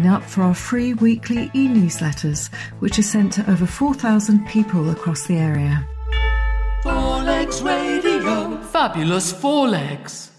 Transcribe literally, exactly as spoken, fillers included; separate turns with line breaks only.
up for our free weekly e-newsletters, which are sent to over four thousand people across the area.
Four Legs Radio.
Fabulous Four Legs.